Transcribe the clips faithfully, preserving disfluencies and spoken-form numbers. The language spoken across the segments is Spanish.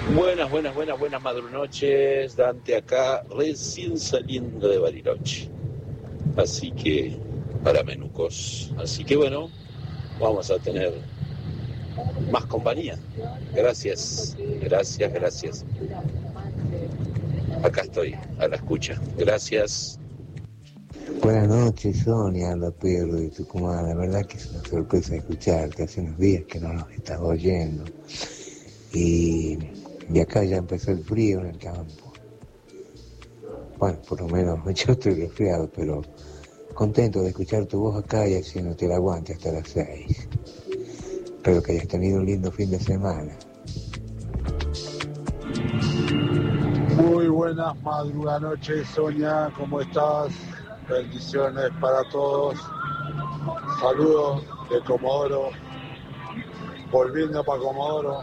Buenas, buenas, buenas, buenas madrunoches. Dante acá, recién saliendo de Bariloche. Así que, para menucos. Así que bueno, vamos a tener más compañía. Gracias, gracias, gracias. Acá estoy, a la escucha. Gracias. Buenas noches, Sonia, habla Pedro de Tucumán. La verdad que es una sorpresa escucharte. Hace unos días que no nos estaba oyendo. Y, y acá ya empezó el frío en el campo. Bueno, por lo menos yo estoy resfriado, pero contento de escuchar tu voz acá y haciéndote el aguante hasta las seis. Espero que hayas tenido un lindo fin de semana. Muy buenas madruganoches, Sonia, ¿cómo estás? Bendiciones para todos. Saludos de Comodoro, volviendo para Comodoro,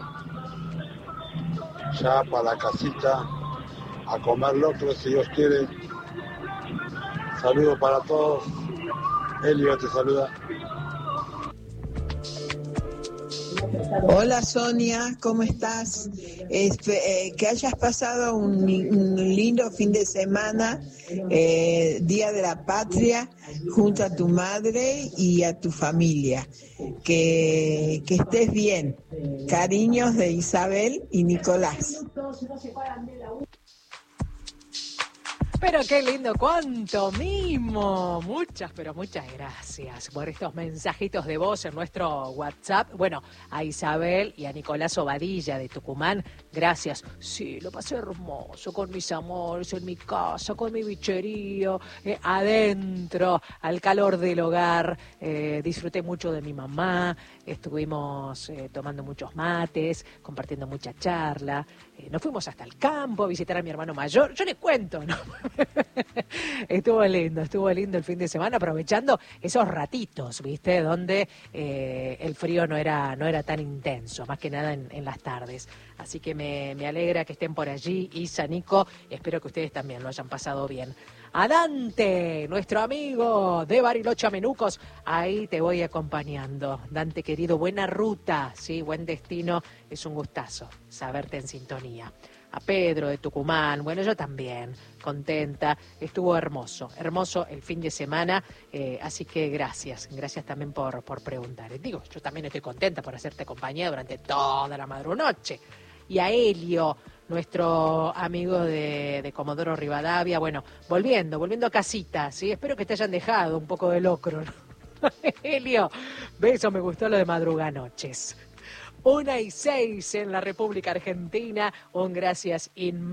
ya para la casita, a comer locro si Dios quiere. Saludos para todos. Elio te saluda. Hola Sonia, ¿cómo estás? Este, eh, que hayas pasado un, un lindo fin de semana, eh, Día de la Patria, junto a tu madre y a tu familia. Que, que estés bien. Cariños de Isabel y Nicolás. Pero qué lindo, cuánto mimo. Muchas, pero muchas gracias por estos mensajitos de voz en nuestro WhatsApp. Bueno, a Isabel y a Nicolás Obadilla de Tucumán, gracias. Sí, lo pasé hermoso con mis amores, en mi casa, con mi bicherío, eh, adentro, al calor del hogar. Eh, disfruté mucho de mi mamá, estuvimos eh, tomando muchos mates, compartiendo mucha charla. Eh, nos fuimos hasta el campo a visitar a mi hermano mayor. Yo les cuento, ¿no? Estuvo lindo, estuvo lindo el fin de semana, aprovechando esos ratitos, ¿viste? Donde eh, el frío no era, no era tan intenso, más que nada en, en las tardes. Así que me, me alegra que estén por allí, Isa, Nico, espero que ustedes también lo hayan pasado bien. A Dante, nuestro amigo de Bariloche a Menucos, ahí te voy acompañando. Dante querido, buena ruta, sí, buen destino, es un gustazo saberte en sintonía. A Pedro de Tucumán, bueno, yo también, contenta, estuvo hermoso, hermoso el fin de semana, eh, así que gracias, gracias también por, por preguntar. Digo, yo también estoy contenta por hacerte compañía durante toda la madrunoche. Y a Elio, nuestro amigo de, de Comodoro Rivadavia, bueno, volviendo, volviendo a casita, ¿sí? Espero que te hayan dejado un poco de locro, ¿no? Elio, beso, me gustó lo de madruganoches. Una y seis en la República Argentina, un gracias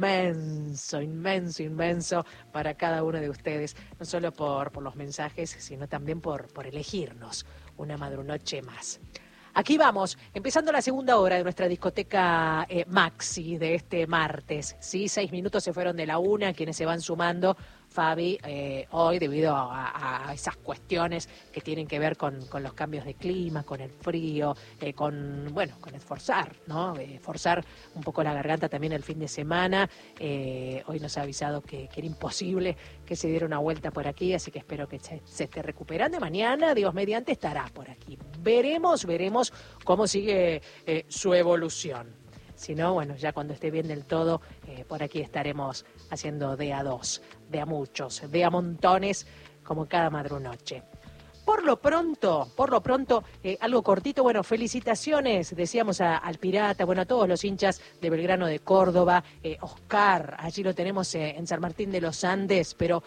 inmenso, inmenso, inmenso para cada uno de ustedes, no solo por, por los mensajes, sino también por, por elegirnos una madrunoche más. Aquí vamos, empezando la segunda hora de nuestra discoteca eh, Maxi de este martes, ¿sí? Seis minutos se fueron de la una, quienes se van sumando, Fabi, eh, hoy debido a, a esas cuestiones que tienen que ver con, con los cambios de clima, con el frío, eh, con, bueno, con esforzar, ¿no? Eh, forzar un poco la garganta también el fin de semana. Eh, hoy nos ha avisado que, que era imposible que se diera una vuelta por aquí, así que espero que se, se esté recuperando. Mañana, Dios mediante, estará por aquí. Veremos, veremos cómo sigue eh, su evolución. Si no, bueno, ya cuando esté bien del todo, eh, por aquí estaremos haciendo de a dos, de a muchos, de a montones, como cada madrunoche. Por lo pronto, por lo pronto, eh, algo cortito, bueno, felicitaciones, decíamos a, al Pirata, bueno, a todos los hinchas de Belgrano de Córdoba, eh, Oscar, allí lo tenemos eh, en San Martín de los Andes, pero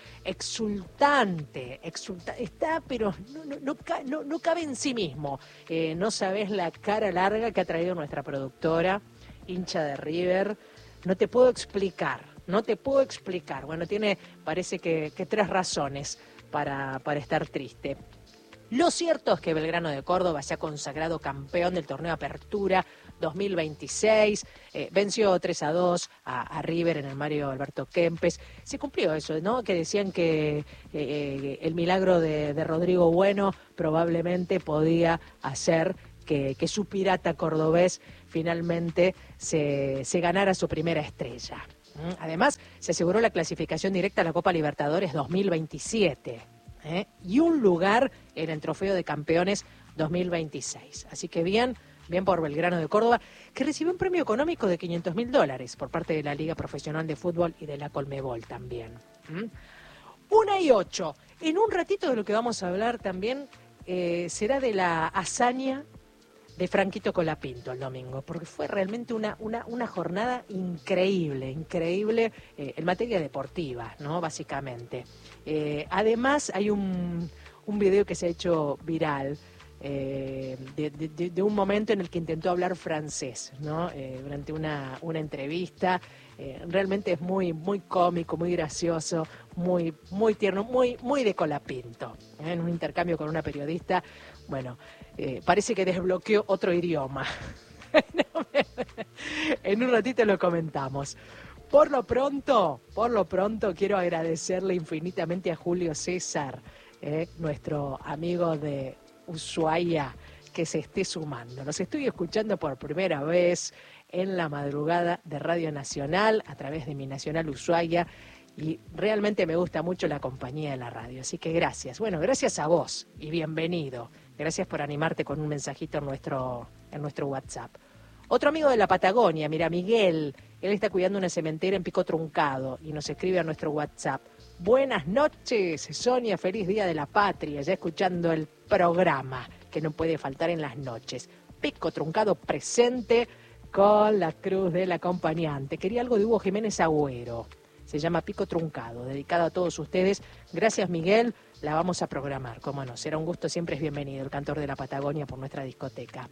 exultante, exultante, está, pero no, no, no, no, no cabe en sí mismo, eh, no sabés la cara larga que ha traído nuestra productora, hincha de River, no te puedo explicar, no te puedo explicar, bueno, tiene, parece que, que tres razones para, para estar triste. Lo cierto es que Belgrano de Córdoba se ha consagrado campeón del torneo Apertura dos mil veintiséis, eh, venció tres a dos a, a River en el Mario Alberto Kempes. Se cumplió eso, ¿no? Que decían que eh, el milagro de, de Rodrigo Bueno probablemente podía hacer que, que su Pirata cordobés finalmente se, se ganara su primera estrella. Además, se aseguró la clasificación directa a la Copa Libertadores dos mil veintisiete. ¿Eh? Y un lugar en el Trofeo de Campeones dos mil veintiséis. Así que bien, Bien por Belgrano de Córdoba, que recibió un premio económico de quinientos mil dólares por parte de la Liga Profesional de Fútbol y de la Colmebol también. ¿Mm? Una y ocho. En un ratito de lo que vamos a hablar también eh, será de la hazaña de Franquito Colapinto el domingo, porque fue realmente una, una, una jornada increíble, increíble eh, en materia deportiva, ¿no? Básicamente. Eh, además hay un, un video que se ha hecho viral, Eh, de, de, de un momento en el que intentó hablar francés, ¿no? Eh, durante una, una entrevista. Eh, realmente es muy, muy cómico, muy gracioso, muy, muy tierno, muy, muy de Colapinto. ¿eh? En un intercambio con una periodista, bueno, eh, parece que desbloqueó otro idioma. En un ratito lo comentamos. Por lo pronto, por lo pronto quiero agradecerle infinitamente a Julio César, eh, nuestro amigo de Ushuaia, que se esté sumando. Los estoy escuchando por primera vez en la madrugada de Radio Nacional a través de mi Nacional Ushuaia y realmente me gusta mucho la compañía de la radio, así que gracias. Bueno, gracias a vos y bienvenido. Gracias por animarte con un mensajito en nuestro, en nuestro WhatsApp. Otro amigo de la Patagonia, mira, Miguel, él está cuidando una cementera en Pico Truncado y nos escribe a nuestro WhatsApp. Buenas noches, Sonia, feliz Día de la Patria, ya escuchando el programa que no puede faltar en las noches. Pico Truncado presente con la cruz del acompañante. Quería algo de Hugo Jiménez Agüero, se llama Pico Truncado, dedicado a todos ustedes. Gracias, Miguel, la vamos a programar, cómo no, será un gusto, siempre es bienvenido el cantor de la Patagonia por nuestra discoteca.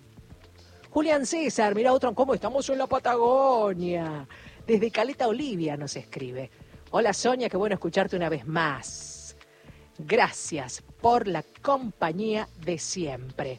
Julián César, mira otro, ¿cómo estamos en la Patagonia? Desde Caleta Olivia nos escribe. Hola Sonia, qué bueno escucharte una vez más. Gracias por la compañía de siempre.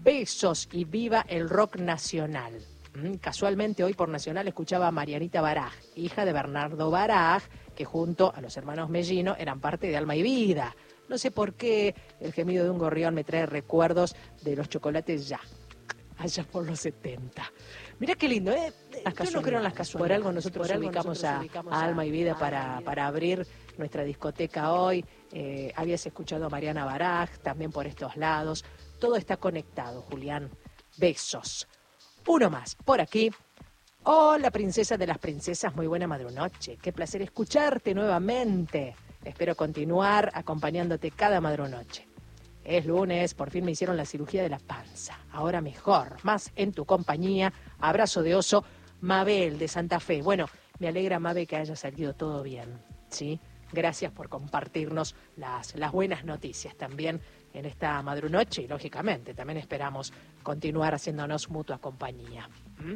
Besos y viva el rock nacional. Casualmente hoy por Nacional escuchaba a Marianita Baraj, hija de Bernardo Baraj, que junto a los hermanos Mellino eran parte de Alma y Vida. No sé por qué el gemido de un gorrión me trae recuerdos de los chocolates ya, allá por los setenta. Mirá qué lindo, ¿eh? Yo no creo en las casualidades. Por algo nosotros nos ubicamos, a, a Alma y Vida para, para abrir nuestra discoteca hoy. Eh, habías escuchado a Mariana Baraj, también por estos lados. Todo está conectado, Julián. Besos. Uno más, por aquí. Hola, princesa de las princesas, muy buena madrunoche. Qué placer escucharte nuevamente. Espero continuar acompañándote cada madrunoche. Es lunes, por fin me hicieron la cirugía de la panza. Ahora mejor, más en tu compañía. Abrazo de oso, Mabel de Santa Fe. Bueno, me alegra, Mabel, que haya salido todo bien, ¿sí? Gracias por compartirnos las, las buenas noticias también en esta madrunoche y, lógicamente, también esperamos continuar haciéndonos mutua compañía. ¿Mm?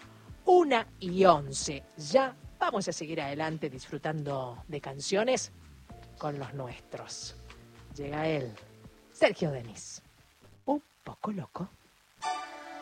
Una y once. Ya vamos a seguir adelante disfrutando de canciones con los nuestros. Llega él. Sergio Denis, un poco loco.